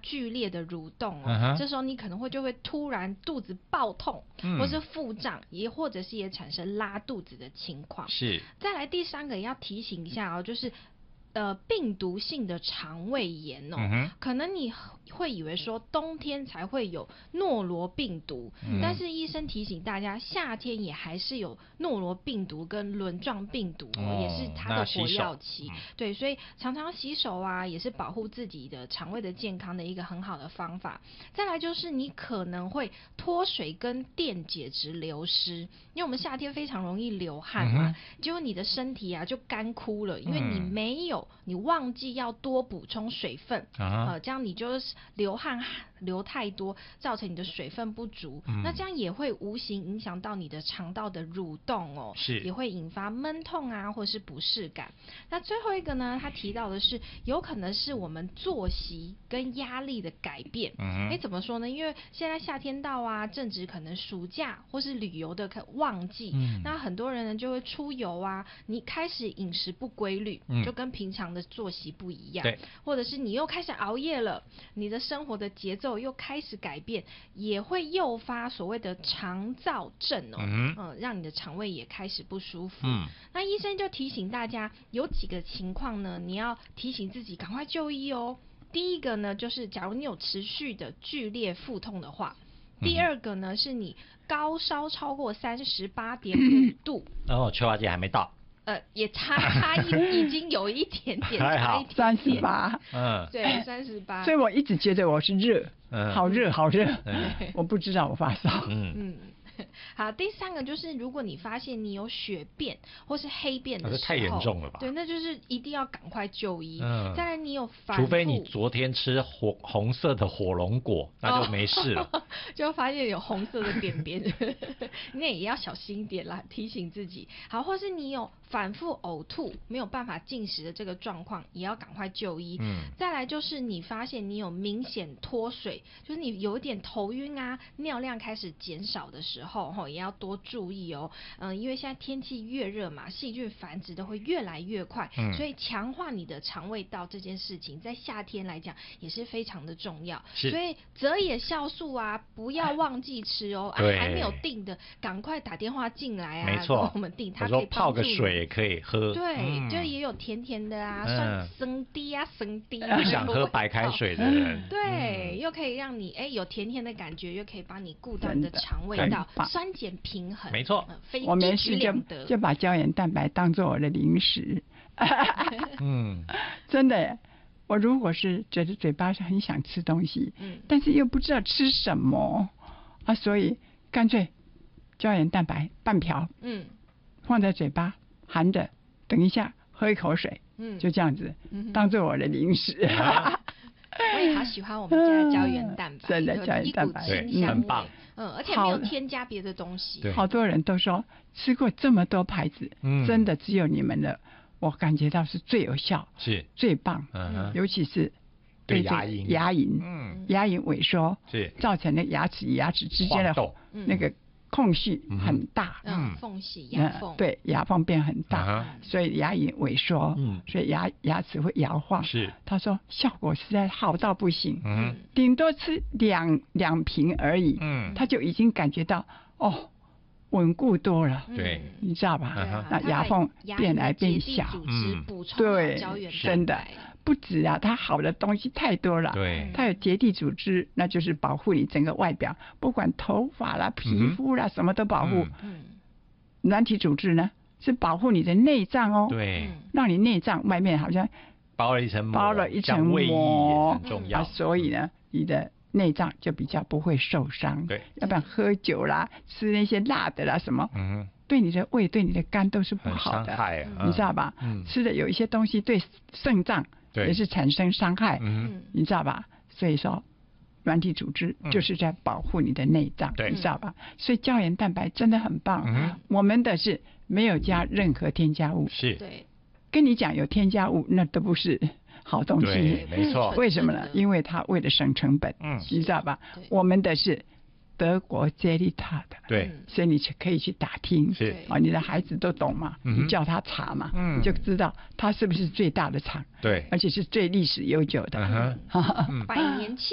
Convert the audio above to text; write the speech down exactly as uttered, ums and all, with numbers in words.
剧烈的蠕动哦， 嗯、 这时候你可能会就会突然肚子爆痛，嗯、或是腹胀，也或者是也产生拉肚子的情况。 是。 再来第三个也要提醒一下哦，就是呃，病毒性的肠胃炎哦、嗯，可能你会以为说冬天才会有诺罗病毒、嗯，但是医生提醒大家，夏天也还是有诺罗病毒跟轮状病毒、哦哦、也是它的活跃期、嗯。对，所以常常洗手啊，也是保护自己的肠胃的健康的一个很好的方法。再来就是你可能会脱水跟电解质流失，因为我们夏天非常容易流汗嘛，嗯、结果你的身体啊就干枯了，因为你没有。你忘记要多补充水分、啊呃、这样你就是流汗流太多，造成你的水分不足、嗯、那这样也会无形影响到你的肠道的蠕动哦， 是也会引发闷痛啊或是不适感。那最后一个呢，他提到的是有可能是我们作息跟压力的改变。哎、嗯，怎么说呢？因为现在夏天到啊，正值可能暑假或是旅游的旺季、嗯、那很多人呢就会出游啊，你开始饮食不规律、嗯、就跟平常的作息不一样， 对， 或者是你又开始熬夜了，你的生活的节奏又开始改变，也会诱发所谓的肠燥症哦，嗯、呃，让你的肠胃也开始不舒服。嗯，那医生就提醒大家，有几个情况呢，你要提醒自己赶快就医哦。第一个呢，就是假如你有持续的剧烈腹痛的话。第二个呢，是你高烧超过三十八点五度。 哦，秋华姐还没到。 呃，也差差一已经有一点点差一点点， 三十八， 嗯，对，三十八。 所以我一直觉得我是热，嗯、好热好热，我不知道我发烧。 嗯嗯。好，第三个就是如果你发现你有血便或是黑便的时候， 这太严重了吧？ 对，那就是一定要赶快就医。嗯，再来你有反复， 除非你昨天吃火红色的火龙果，那就没事了。哦、 就发现有红色的便便，那也要小心一点啦，提醒自己。好，或是你有反复呕吐没有办法进食的这个状况，也要赶快就医。嗯，再来就是你发现你有明显脱水，就是你有一点头晕啊，尿量开始减少的时候，吼也要多注意哦。嗯，因为现在天气越热嘛，细菌繁殖的会越来越快，嗯、所以强化你的肠胃道这件事情，在夏天来讲也是非常的重要。所以择野酵素啊，不要忘记吃哦。啊，还没有订的，赶快打电话进来啊， 没错， 我们订，它可以泡个水也可以喝。 对，嗯、就也有甜甜的啊，嗯、酸生滴啊，生滴。 不想喝白开水的人， 对，嗯、又可以让你哎有甜甜的感觉，又可以帮你顾到你的肠胃道，酸碱平衡。 没错， 嗯、 我没事就就把胶原蛋白当做我的零食。嗯，真的，我如果是觉得嘴巴上很想吃东西，嗯，但是又不知道吃什么啊，所以干脆胶原蛋白半瓢，嗯，放在嘴巴含着，等一下喝一口水，嗯，就这样子，嗯、当做我的零食。啊我也好喜欢我们家的胶原蛋白， 真的胶原蛋白， 对， 很棒。 嗯，而且没有添加别的东西。 好多人都说吃过这么多牌子，嗯、真的只有你们的，我感觉到是最有效， 是最棒。 嗯， 尤其是对牙龈，牙龈，嗯，牙龈萎缩，是造成的牙齿与牙齿之间的那个空隙很大， 嗯，缝隙牙缝， 对，牙缝变很大，嗯、所以牙龈萎缩，嗯，所以牙牙齿会摇晃。 是， 他说效果实在好到不行，嗯，顶多吃两两瓶而已，嗯，他就已经感觉到哦稳固多了， 对， 你知道吧？嗯、那牙缝变来变小， 嗯， 对，真的。不止啊，它好的东西太多了。 对， 它有结缔组织，那就是保护你整个外表，不管头发啦、皮肤啦，嗯、什么都保护。嗯，软体组织呢是保护你的内脏哦。 对， 让你内脏外面好像包了一层膜， 包了一层膜， 很重要。 啊、所以呢，你的内脏就比较不会受伤。 对， 要不然喝酒啦、吃那些辣的啦什么。嗯。对你的胃、对你的肝都是不好的， 啊、 你知道吧？嗯，吃的有一些东西对肾脏也是产生伤害，嗯，你知道吧？所以说，软体组织就是在保护你的内脏， 嗯、 你知道吧？所以胶原蛋白真的很棒，嗯，我们的是没有加任何添加物， 是， 对， 跟你讲有添加物，那都不是好东西， 对，没错。 为什么呢？因为它为了省成本，嗯，你知道吧？我们的是德国杰利塔的， 对， 所以你可以去打听， 是啊，你的孩子都懂嘛，嗯、你叫他查嘛，嗯，你就知道他是不是最大的厂， 对， 而且是最历史悠久的， 嗯、 百年